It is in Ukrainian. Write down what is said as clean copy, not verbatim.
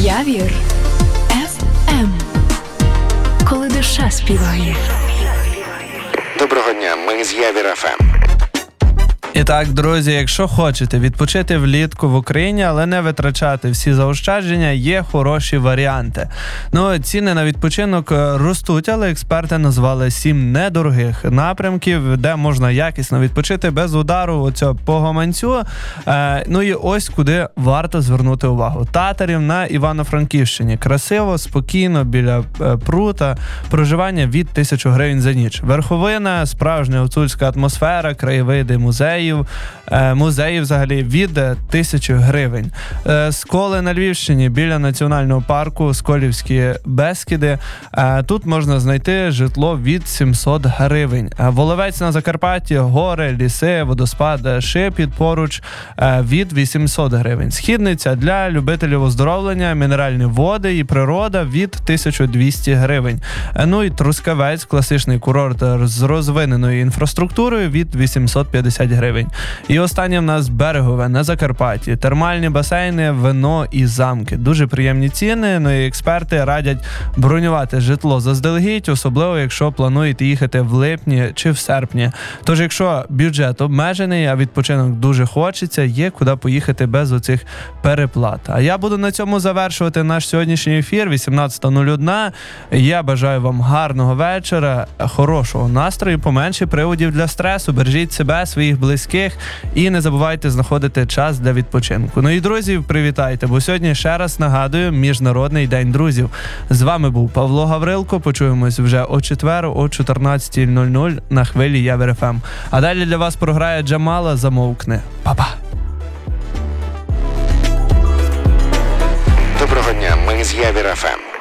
Явір FM. Коли душа співає. Доброго дня, ми з Явір FM. І так, друзі, якщо хочете відпочити влітку в Україні, але не витрачати всі заощадження, є хороші варіанти. Ціни на відпочинок ростуть, але експерти назвали 7 недорогих напрямків, де можна якісно відпочити без удару оцього по гаманцю. І ось куди варто звернути увагу. Татарів на Івано-Франківщині. Красиво, спокійно, біля прута, проживання від 1000 гривень за ніч. Верховина, справжня гуцульська атмосфера, краєвиди, музеї взагалі від 1000 гривень. Сколи на Львівщині біля національного парку, Сколівські Бескиди. Тут можна знайти житло від 700 гривень. Воловець на Закарпатті, гори, ліси, водоспад, Шипіт поруч від 800 гривень. Східниця для любителів оздоровлення, мінеральні води і природа від 1200 гривень. І Трускавець, класичний курорт з розвиненою інфраструктурою від 850 гривень. І останнє в нас Берегове на Закарпатті. Термальні басейни, вино і замки. Дуже приємні ціни, і експерти радять бронювати житло заздалегідь, особливо якщо плануєте їхати в липні чи в серпні. Тож, якщо бюджет обмежений, а відпочинок дуже хочеться, є куди поїхати без оцих переплат. А я буду на цьому завершувати наш сьогоднішній ефір, 18:01. Я бажаю вам гарного вечора, хорошого настрою, поменше приводів для стресу, бережіть себе, своїх близьких і не забувайте знаходити час для відпочинку. І друзів привітайте, бо сьогодні, ще раз нагадую, Міжнародний день друзів. З вами був Павло Гаврилко, почуємось вже о четвер о 14:00 на хвилі Явір FM. А далі для вас програє Джамала «Замовкни». Па-па! Доброго дня, ми з Явір FM.